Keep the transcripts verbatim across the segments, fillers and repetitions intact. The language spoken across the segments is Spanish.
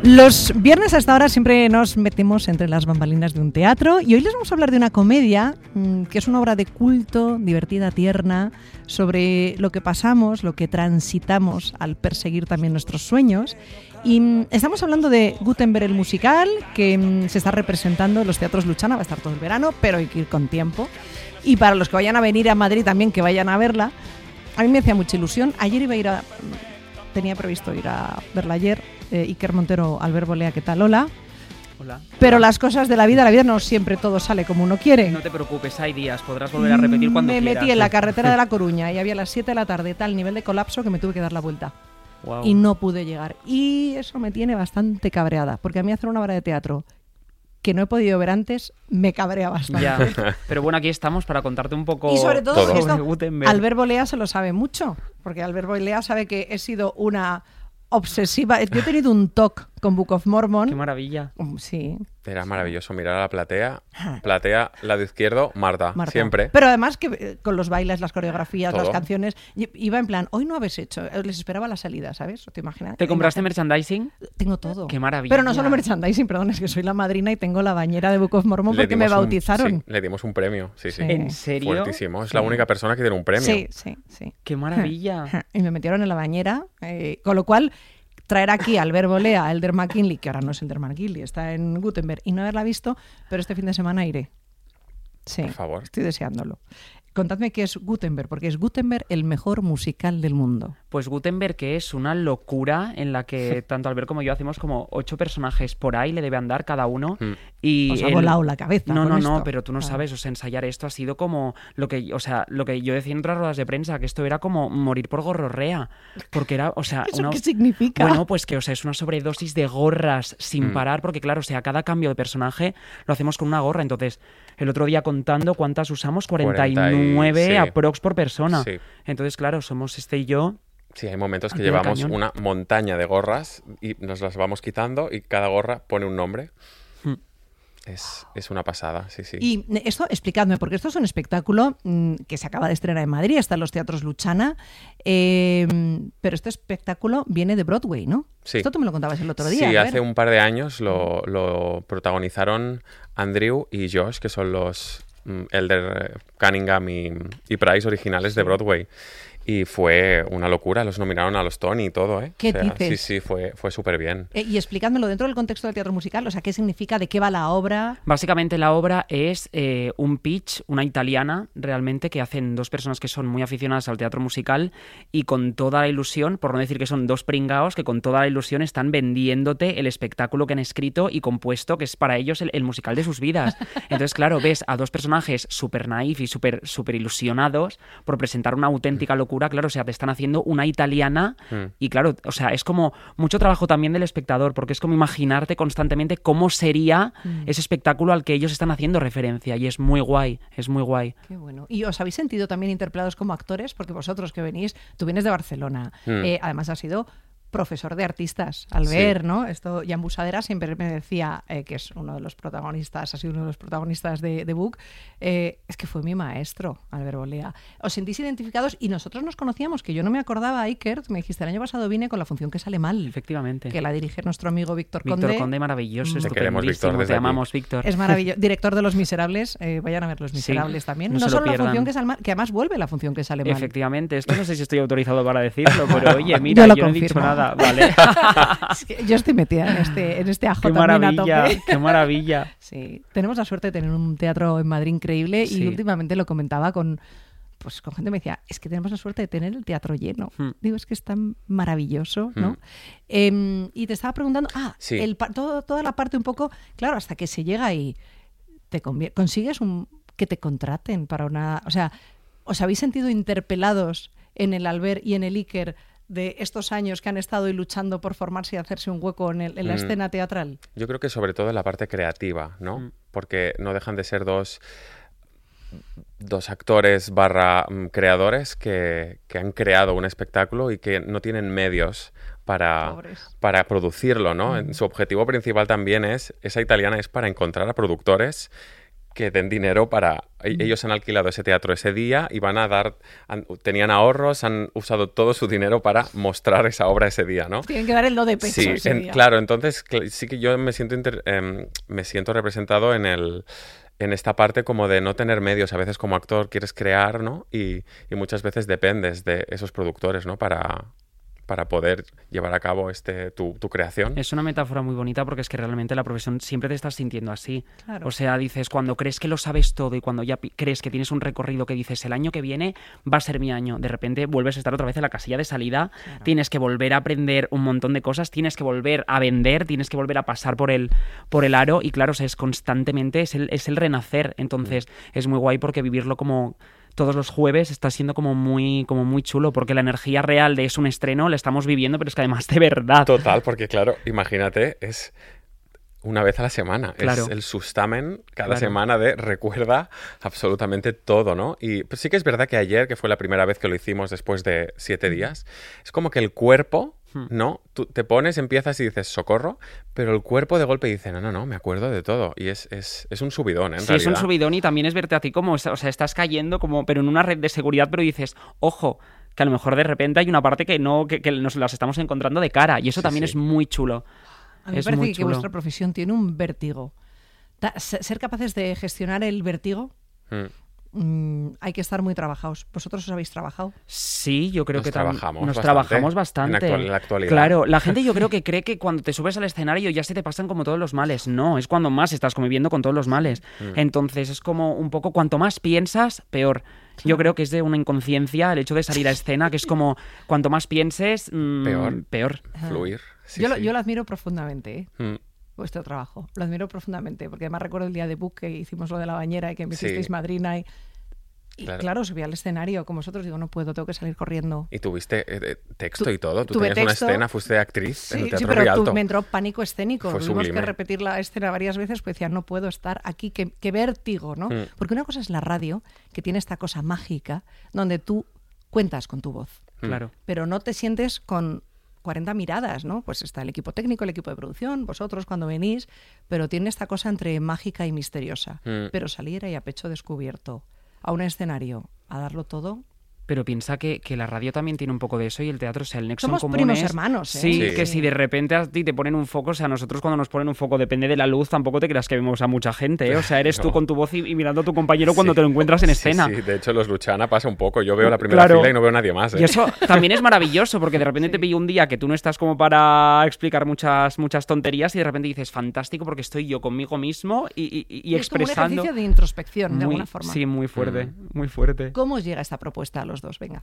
Los viernes a esta hora siempre nos metemos entre las bambalinas de un teatro y hoy les vamos a hablar de una comedia mmm, que es una obra de culto, divertida, tierna, sobre lo que pasamos, lo que transitamos al perseguir también nuestros sueños. Y mmm, estamos hablando de Gutenberg el musical, que mmm, se está representando en los teatros Luchana, va a estar todo el verano, pero hay que ir con tiempo. Y para los que vayan a venir a Madrid también, que vayan a verla, a mí me hacía mucha ilusión. Ayer iba a ir a... tenía previsto ir a verla ayer. Eh, Iker Montero, Albert Bolea, ¿qué tal? Hola. Hola. Pero las cosas de la vida, la vida no siempre todo sale como uno quiere. No te preocupes, hay días, podrás volver a repetir cuando me quieras. Me metí en la carretera de La Coruña y había a las siete de la tarde tal nivel de colapso que me tuve que dar la vuelta. Wow. Y no pude llegar. Y eso me tiene bastante cabreada, porque a mí hacer una obra de teatro que no he podido ver antes, me cabrea bastante. Ya. Pero bueno, aquí estamos para contarte un poco y sobre todo, sobre esto, Gutenberg. Albert Bolea se lo sabe mucho, porque Albert Bolea sabe que he sido una obsesiva. Yo he tenido un talk con Book of Mormon. ¡Qué maravilla! Sí. Era maravilloso mirar a la platea. Platea, lado izquierdo, Marta, Marta. siempre. Pero además que eh, con los bailes, las coreografías, Todo. las canciones, iba en plan, hoy no habéis hecho, les esperaba la salida, ¿sabes? ¿Te imaginas? ¿Te compraste Imagina. merchandising? Tengo todo. ¡Qué maravilla! Pero no solo merchandising, perdón, es que soy la madrina y tengo la bañera de Book of Mormon Le porque me dimos un- bautizaron. sí, le dimos un premio, sí, sí. Sí. ¿En serio? Fuertísimo. Es Sí. la única persona que tiene un premio. Sí, sí, sí. ¡Qué maravilla! Y me metieron en la bañera, eh, con lo cual traer aquí a Albert Bolea, a Elder McKinley, que ahora no es Elder McKinley, está en Gutenberg, y no haberla visto, pero este fin de semana iré. Sí, Por favor. estoy deseándolo. Contadme qué es Gutenberg, porque es Gutenberg el mejor musical del mundo. Pues Gutenberg, que es una locura en la que tanto Albert como yo hacemos como ocho personajes por ahí, le debe andar cada uno. Mm. Y Os ha el- volado la cabeza No, con no, esto. no, pero tú no Ah. sabes, o sea, ensayar esto ha sido como lo que, o sea, lo que yo decía en otras ruedas de prensa, que esto era como morir por gorrorrea, porque era, o sea, ¿Eso una... qué significa? Bueno, pues que, o sea, es una sobredosis de gorras sin Mm. parar, porque claro, o sea, cada cambio de personaje lo hacemos con una gorra, entonces, el otro día contando cuántas usamos, cuarenta y nueve cuarenta y- sí. aprox por persona. Sí. Entonces, claro, somos este y yo. Sí, hay momentos Al que pie del llevamos cañón. una montaña de gorras y nos las vamos quitando y cada gorra pone un nombre. Hmm. Es, es una pasada, sí, sí. Y esto, explicadme, porque esto es un espectáculo mmm, que se acaba de estrenar en Madrid, está en los teatros Luchana, eh, pero este espectáculo viene de Broadway, ¿no? Sí. Esto tú me lo contabas el otro día. Sí, a ver. hace un par de años lo, lo protagonizaron Andrew y Josh, que son los mm, Elder Cunningham y, y Price originales de Broadway. Y fue una locura, los nominaron a los Tony y todo, ¿eh? ¿Qué O sea, dices? Sí, sí, fue, fue súper bien. Eh, y explicádmelo dentro del contexto del teatro musical, o sea, ¿qué significa, de qué va la obra? Básicamente la obra es eh, un pitch, una italiana realmente, que hacen dos personas que son muy aficionadas al teatro musical y con toda la ilusión, por no decir que son dos pringaos, que con toda la ilusión están vendiéndote el espectáculo que han escrito y compuesto, que es para ellos el, el musical de sus vidas. Entonces, claro, ves a dos personajes súper naif y súper súper ilusionados por presentar una auténtica locura, claro, o sea, te están haciendo una italiana Mm. y claro, o sea, es como mucho trabajo también del espectador, porque es como imaginarte constantemente cómo sería Mm. ese espectáculo al que ellos están haciendo referencia y es muy guay, es muy guay. Qué bueno. ¿Y os habéis sentido también interpelados como actores? Porque vosotros que venís, tú vienes de Barcelona, Mm. eh, además has sido profesor de artistas, al ver, Sí. ¿no? Esto, Jan Busadera siempre me decía, eh, que es uno de los protagonistas, ha sido uno de los protagonistas de, de Book, eh, es que fue mi maestro, Albert Bolea. ¿Os sentís identificados? Y nosotros nos conocíamos, que yo no me acordaba, Iker, me dijiste, el año pasado vine con La función que sale mal, Efectivamente. que la dirige nuestro amigo Víctor Víctor Conde. Conde, maravilloso, Te queremos, Víctor, estupendísimo, desde te aquí. amamos, Víctor. Es maravilloso. Director de Los Miserables, eh, vayan a ver Los Miserables también. no No, se lo solo la pierdan. función que sale mal, que además vuelve la función que sale mal. Efectivamente, esto no sé si estoy autorizado para decirlo, pero oye, mira, Yo lo yo no he dicho confirmo. nada, ¿vale? Es que yo estoy metida en este, en este ajo ¡Qué también a maravilla! tope. ¡Qué maravilla! Sí, tenemos la suerte de tener un teatro en Madrid increíble Sí. y últimamente lo comentaba con, pues, con gente que me decía, es que tenemos la suerte de tener el teatro lleno. Hmm. Digo, es que es tan maravilloso, ¿no? Hmm. Em, y te estaba preguntando, ah, Sí. el, pa- todo, toda la parte un poco, claro, hasta que se llega ahí, te convier- consigues un, que te contraten para una... O sea, ¿os habéis sentido interpelados en el Albert y en el Iker de estos años que han estado ahí luchando por formarse y hacerse un hueco en, el- en la Mm. escena teatral? Yo creo que sobre todo en la parte creativa, ¿no? Mm. Porque no dejan de ser dos, dos actores barra mm, creadores que, que han creado un espectáculo y que no tienen medios para, Pobres. para producirlo, ¿no? Mm. Su objetivo principal también es, esa italiana es para encontrar a productores que den dinero para... Mm. Ellos han alquilado ese teatro ese día y van a dar... Han, tenían ahorros, han usado todo su dinero para mostrar esa obra ese día, ¿no? Tienen que dar el do de pecho sí, ese en, día. Claro, entonces sí que yo me siento, inter, eh, me siento representado en el... en esta parte como de no tener medios. A veces como actor quieres crear, ¿no? Y, y muchas veces dependes de esos productores, ¿no? Para... para poder llevar a cabo este tu, tu creación. Es una metáfora muy bonita porque es que realmente la profesión siempre te estás sintiendo así. Claro. O sea, dices, cuando crees que lo sabes todo y cuando ya crees que tienes un recorrido que dices, el año que viene va a ser mi año, de repente vuelves a estar otra vez en la casilla de salida, claro. Tienes que volver a aprender un montón de cosas, tienes que volver a vender, tienes que volver a pasar por el, por el aro y claro, o sea, es constantemente, es el, es el renacer. Entonces, mm. es muy guay porque vivirlo como... todos los jueves está siendo como muy, como muy chulo, porque la energía real de es un estreno la estamos viviendo, pero es que además de verdad. Total, porque claro, imagínate, es una vez a la semana. Claro. Es el sustamen cada claro. semana de recuerda absolutamente todo, ¿no? Y pues sí que es verdad que ayer, que fue la primera vez que lo hicimos después de siete días, es como que el cuerpo... ¿no? Tú te pones, empiezas y dices socorro, pero el cuerpo de golpe dice no, no, no, me acuerdo de todo. Y es, es, es un subidón, ¿eh? En sí, realidad. Es un subidón y también es verte a ti como, o sea, estás cayendo como, pero en una red de seguridad, pero dices, ojo, que a lo mejor de repente hay una parte que no, que, que nos las estamos encontrando de cara. Y eso sí, también sí. es muy chulo. A mí me es parece muy que chulo. vuestra profesión tiene un vértigo. Ser capaces de gestionar el vértigo... Mm. Mm, hay que estar muy trabajados. ¿Vosotros os habéis trabajado? Sí, yo creo nos que trabajamos nos bastante, trabajamos bastante. En, actual, en la actualidad. Claro, la gente yo creo que cree que cuando te subes al escenario ya se te pasan como todos los males. No, es cuando más estás conviviendo con todos los males. Mm. Entonces es como un poco, cuanto más piensas, peor. Claro. Yo creo que es de una inconsciencia el hecho de salir a escena, que es como cuanto más pienses, mmm, peor. peor. Fluir. Sí, yo, sí. Lo, yo lo admiro profundamente, ¿eh? Mm. Vuestro trabajo. Lo admiro profundamente, porque además recuerdo el día de Book que hicimos lo de la bañera y que me hicisteis sí. madrina y... Y claro, claro subí al escenario con vosotros, digo, no puedo, tengo que salir corriendo. Y tuviste eh, texto tu, y todo, tú tenías texto, una escena, fuiste actriz sí, en el Teatro sí, pero Rialto. Tú, me entró pánico escénico, Fue tuvimos sublime. que repetir la escena varias veces, pues decía, no puedo estar aquí, qué, qué vértigo, ¿no? Mm. Porque una cosa es la radio, que tiene esta cosa mágica, donde tú cuentas con tu voz, mm. claro, pero no te sientes con cuarenta miradas, ¿no? Pues está el equipo técnico, el equipo de producción, vosotros cuando venís, pero tiene esta cosa entre mágica y misteriosa. Mm. Pero salir ahí a pecho descubierto a un escenario a darlo todo. Pero piensa que, que la radio también tiene un poco de eso y el teatro, o sea, el nexo Somos en común primos es... hermanos, ¿eh? Sí, sí, que si de repente a ti te ponen un foco, o sea, nosotros cuando nos ponen un foco, depende de la luz, tampoco te creas que vemos a mucha gente, ¿eh? O sea, eres no. tú con tu voz y, y mirando a tu compañero cuando sí. te lo encuentras en escena. Sí, sí, de hecho los Luchana pasa un poco, yo veo la primera claro. fila y no veo a nadie más, ¿eh? Y eso también es maravilloso, porque de repente sí. te pillo un día que tú no estás como para explicar muchas muchas tonterías y de repente dices, fantástico, porque estoy yo conmigo mismo y, y, y, y es expresando... como un ejercicio de introspección, muy, de alguna forma. Sí, muy fuerte, mm. muy fuerte. ¿Cómo os llega esta propuesta a los dos? Venga.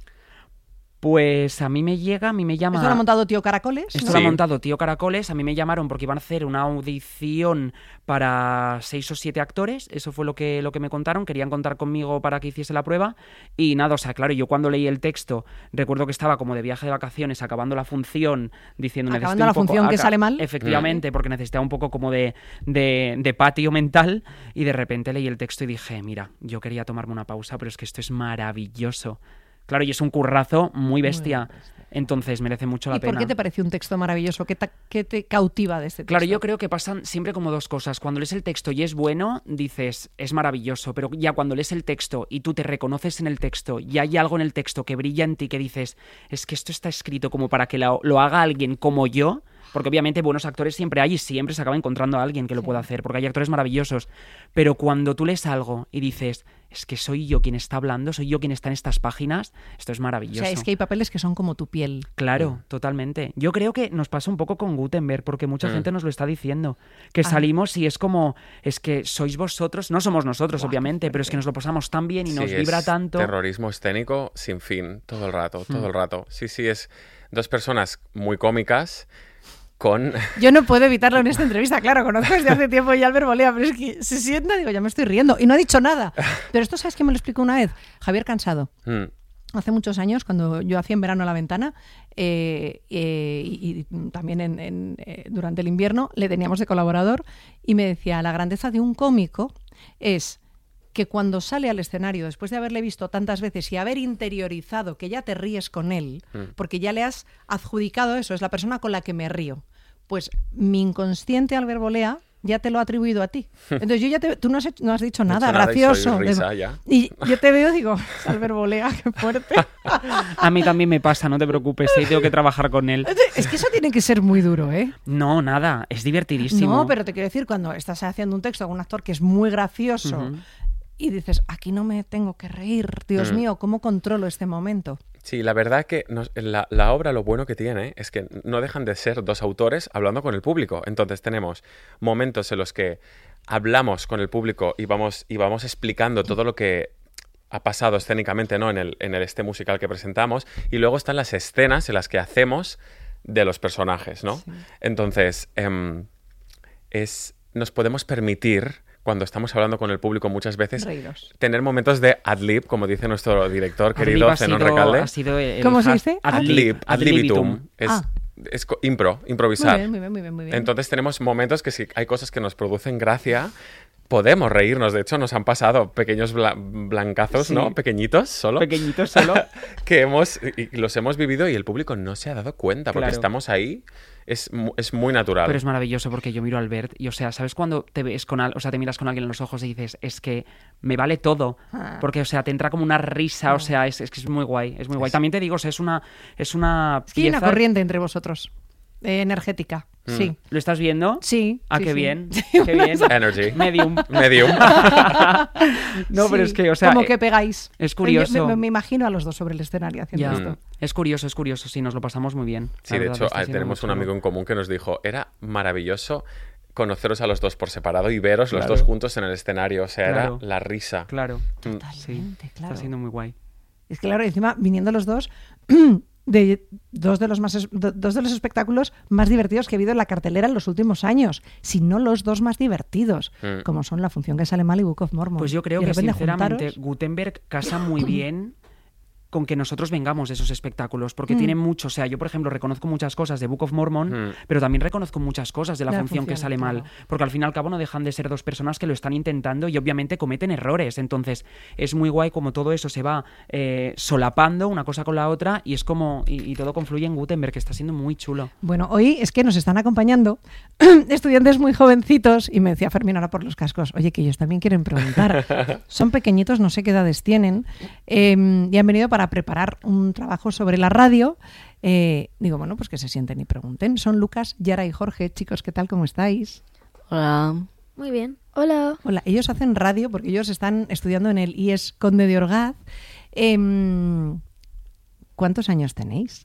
Pues a mí me llega, a mí me llama... ¿Esto lo ha montado Tío Caracoles? Esto ¿no? lo ha Sí. montado Tío Caracoles, a mí me llamaron porque iban a hacer una audición para seis o siete actores, eso fue lo que, lo que me contaron, querían contar conmigo para que hiciese la prueba y nada, o sea, claro, yo cuando leí el texto recuerdo que estaba como de viaje de vacaciones, acabando la función, diciendo... Acabando la función que sale mal. Efectivamente, mm. porque necesitaba un poco como de, de, de patio mental y de repente leí el texto y dije, mira, yo quería tomarme una pausa, pero es que esto es maravilloso. Claro, y es un currazo muy bestia. Muy bestia. Entonces merece mucho la ¿Y pena. ¿Y por qué te pareció un texto maravilloso? ¿Qué te, qué te cautiva de este texto? Claro, yo creo que pasan siempre como dos cosas. Cuando lees el texto y es bueno, dices, es maravilloso. Pero ya cuando lees el texto y tú te reconoces en el texto y hay algo en el texto que brilla en ti que dices, es que esto está escrito como para que lo, lo haga alguien como yo... Porque obviamente buenos actores siempre hay y siempre se acaba encontrando a alguien que lo sí. pueda hacer, porque hay actores maravillosos. Pero cuando tú lees algo y dices, es que soy yo quien está hablando, soy yo quien está en estas páginas, esto es maravilloso. O sea, es que hay papeles que son como tu piel. Claro, mm. totalmente. Yo creo que nos pasa un poco con Gutenberg, porque mucha mm. gente nos lo está diciendo. Que ah. salimos y es como, es que sois vosotros, no somos nosotros, wow, obviamente, pero es que nos lo pasamos tan bien y sí, nos vibra es tanto. Terrorismo escénico sin fin, todo el rato, todo mm. el rato. Sí, sí, es dos personas muy cómicas. Con... Yo no puedo evitarlo en esta entrevista, claro, conozco desde hace tiempo ya Albert Bolea, pero es que se sienta, digo, ya me estoy riendo, y no ha dicho nada. Pero esto, ¿sabes qué me lo explicó una vez? Javier Cansado. Mm. Hace muchos años, cuando yo hacía en verano La Ventana, eh, eh, y, y también en, en, eh, durante el invierno, le teníamos de colaborador, y me decía, la grandeza de un cómico es... que cuando sale al escenario, después de haberle visto tantas veces y haber interiorizado que ya te ríes con él, mm. porque ya le has adjudicado eso, es la persona con la que me río, pues mi inconsciente Albert Bolea ya te lo ha atribuido a ti. Entonces yo ya te, tú no has, hecho, no has dicho nada, no he hecho gracioso. Nada y, soy risa, ya. Y yo te veo y digo, Albert Bolea, qué fuerte. A mí también me pasa, no te preocupes, ahí tengo que trabajar con él. Es que eso tiene que ser muy duro, ¿eh? No, nada, es divertidísimo. No, pero te quiero decir, cuando estás haciendo un texto con un actor que es muy gracioso uh-huh. y dices, aquí no me tengo que reír, Dios mm. mío, ¿cómo controlo este momento? Sí, la verdad que nos, la, la obra lo bueno que tiene es que no dejan de ser dos autores hablando con el público. Entonces tenemos momentos en los que hablamos con el público y vamos, y vamos explicando todo lo que ha pasado escénicamente, ¿no? en, el, en el este musical que presentamos, y luego están las escenas en las que hacemos de los personajes, ¿no? Sí. Entonces, eh, es, nos podemos permitir, cuando estamos hablando con el público muchas veces, Reíros. Tener momentos de ad-lib, como dice nuestro director querido Zenón Recalde. Ha sido el ¿Cómo se dice? Ad-lib, ad-libitum. Es, ah. es impro, improvisar. Muy bien, muy bien, muy bien. Entonces tenemos momentos que si hay cosas que nos producen gracia, podemos reírnos. De hecho, nos han pasado pequeños bla- blancazos, sí. ¿no? Pequeñitos solo. Pequeñitos solo. que hemos, y los hemos vivido y el público no se ha dado cuenta, porque claro. estamos ahí. Es, es muy natural. Pero es maravilloso porque yo miro a Albert y, o sea, ¿sabes cuando te ves con al, o sea, te miras con alguien en los ojos y dices, es que me vale todo? Ah. Porque, o sea, te entra como una risa, ah. o sea, es, es que es muy guay, es muy guay. Es... También te digo, o sea, es una es una es que pieza... hay una corriente entre vosotros. Eh, energética, mm. sí. ¿Lo estás viendo? Sí. Ah, sí, qué sí. bien. Qué bien. Energy. Medium. Medium. No, sí, pero es que, o sea... Como que pegáis. Es curioso. Me, me imagino a los dos sobre el escenario haciendo yeah. esto. Es curioso, es curioso. Sí, nos lo pasamos muy bien. Sí, de hecho, tenemos un amigo en común que nos dijo, era maravilloso conoceros a los dos por separado y veros claro. los dos juntos en el escenario. O sea, claro. era la risa. Claro. Totalmente, sí, claro. Está siendo muy guay. Es que, claro, encima, viniendo los dos... de dos de los más dos de los espectáculos más divertidos que he habido en la cartelera en los últimos años, si no los dos más divertidos, mm. como son La función que sale mal y Book of Mormon. Pues yo creo que sinceramente juntaros... Gutenberg casa muy bien con que nosotros vengamos de esos espectáculos, porque mm. tiene mucho, o sea, yo por ejemplo reconozco muchas cosas de Book of Mormon, mm. pero también reconozco muchas cosas de La, la función, función que sale claro. mal, porque al fin y al cabo no dejan de ser dos personas que lo están intentando y obviamente cometen errores, entonces es muy guay como todo eso se va eh, solapando una cosa con la otra y es como, y, y todo confluye en Gutenberg, que está siendo muy chulo. Bueno, hoy es que nos están acompañando estudiantes muy jovencitos y me decía Fermín ahora por los cascos, oye, que ellos también quieren preguntar, son pequeñitos, no sé qué edades tienen, eh, y han venido para para preparar un trabajo sobre la radio. Eh, digo, bueno, pues que se sienten y pregunten. Son Lucas, Yara y Jorge. Chicos, ¿qué tal? ¿Cómo estáis? Hola. Muy bien. Hola. Hola. Ellos hacen radio porque ellos están estudiando en el I E S Conde de Orgaz. Eh, ¿Cuántos años tenéis?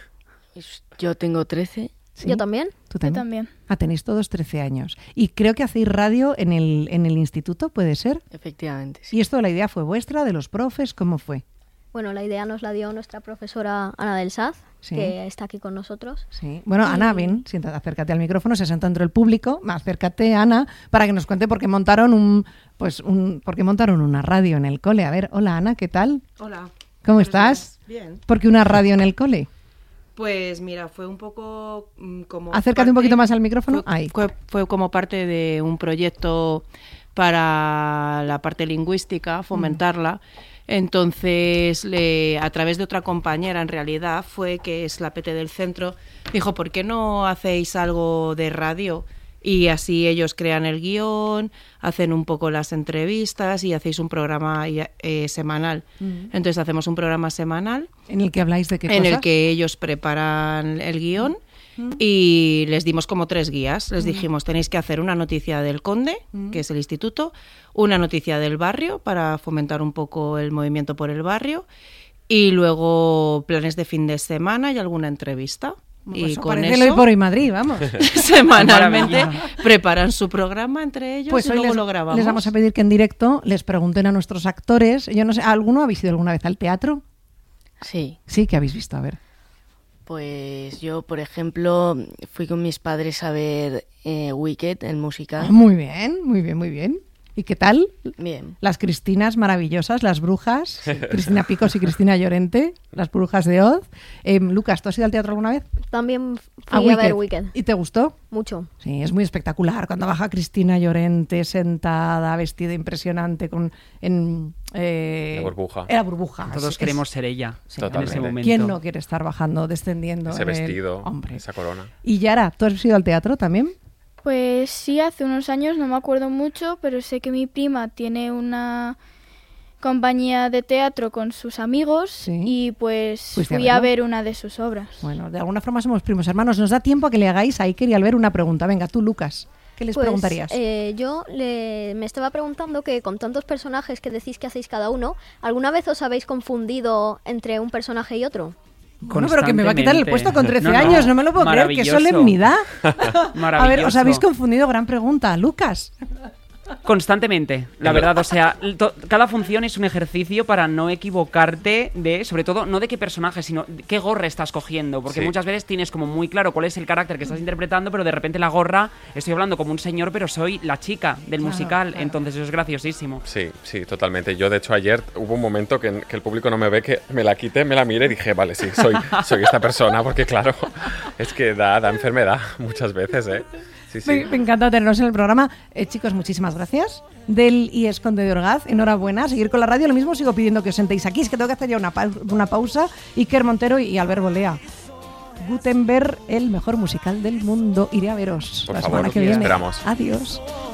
Yo tengo trece. ¿Sí? ¿Yo también? ¿Tú también? Yo también. Ah, tenéis todos trece años. Y creo que hacéis radio en el, en el instituto, ¿puede ser? Efectivamente, sí. ¿Y esto, la idea fue vuestra, de los profes? ¿Cómo fue? Bueno, la idea nos la dio nuestra profesora Ana del Saz, sí. que está aquí con nosotros. Sí. Bueno, y... Ana, ven, siéntate, acércate al micrófono, se senta entre el público, acércate, Ana, para que nos cuente por qué montaron un, pues un, por qué montaron una radio en el cole. A ver, hola Ana, ¿qué tal? Hola. ¿Cómo estás? Bien. ¿Por qué una radio en el cole? Pues mira, fue un poco mm, como... Acércate parte, un poquito más al micrófono. Fue, Ahí. Fue, fue como parte de un proyecto para la parte lingüística, fomentarla. Mm. Entonces, le, a través de otra compañera, en realidad, fue que es la P T del centro, dijo, ¿por qué no hacéis algo de radio? Y así ellos crean el guión, hacen un poco las entrevistas y hacéis un programa eh, semanal. Mm. Entonces hacemos un programa semanal. ¿En el que habláis de qué En cosas? el que ellos preparan el guión mm. y les dimos como tres guías. Les mm. dijimos, tenéis que hacer una noticia del Conde, mm. que es el instituto, una noticia del barrio para fomentar un poco el movimiento por el barrio y luego planes de fin de semana y alguna entrevista. Pues y eso con parece eso, Hoy por Hoy Madrid, vamos. semanalmente preparan su programa entre ellos pues y luego les, lo grabamos. Les vamos a pedir que en directo les pregunten a nuestros actores. Yo no sé, ¿alguno habéis ido alguna vez al teatro? Sí. Sí, ¿qué habéis visto? A ver. Pues yo, por ejemplo, fui con mis padres a ver eh, Wicked, el musical. Oh, muy bien, muy bien, muy bien. ¿Y qué tal? Bien. Las Cristinas maravillosas, las brujas, sí. Cristina Picos y Cristina Llorente, las brujas de Oz. Eh, Lucas, ¿tú has ido al teatro alguna vez? También fui a, a Wicked. ver Wicked. ¿Y te gustó? Mucho. Sí, es muy espectacular. Cuando baja Cristina Llorente sentada, vestida impresionante, con en eh, la burbuja. Era burbuja. Todos es, queremos es, ser ella sí, en ese momento. ¿Quién no quiere estar bajando, descendiendo? Ese vestido, el, hombre. esa corona. Y Yara, ¿tú has ido al teatro también? Pues sí, hace unos años, no me acuerdo mucho, pero sé que mi prima tiene una compañía de teatro con sus amigos sí. y pues ¿Fuiste fui a, a ver una de sus obras. Bueno, de alguna forma somos primos hermanos. Nos da tiempo a que le hagáis a Iker y Albert una pregunta. Venga, tú, Lucas, ¿qué les pues, preguntarías? Eh, yo le, me estaba preguntando que con tantos personajes que decís que hacéis cada uno, ¿alguna vez os habéis confundido entre un personaje y otro? Bueno, pero que me va a quitar el puesto con trece no, no, años, no me lo puedo creer, qué solemnidad. A ver, os habéis confundido, gran pregunta. Lucas. Constantemente, la verdad, o sea, to- cada función es un ejercicio para no equivocarte de, sobre todo, no de qué personaje, sino de qué gorra estás cogiendo, porque sí. muchas veces tienes como muy claro cuál es el carácter que estás interpretando, pero de repente la gorra, estoy hablando como un señor, pero soy la chica del claro, musical, claro. Entonces eso es graciosísimo. Sí, sí, totalmente. Yo, de hecho, ayer hubo un momento que, que el público no me ve, que me la quité, me la miré y dije, vale, sí, soy, soy esta persona, porque claro, es que da, da enfermedad muchas veces, ¿eh? Sí, sí. Me, me encanta tenernos en el programa. Eh, chicos, muchísimas gracias. Del I E S Conde de Orgaz, enhorabuena. Seguir con la radio. Lo mismo sigo pidiendo que os sentéis aquí. Es que tengo que hacer ya una, pa- una pausa. Iker Montero y Albert Bolea. Gutenberg, el mejor musical del mundo. Iré a veros Por la favor, semana que viene. Esperamos. Adiós.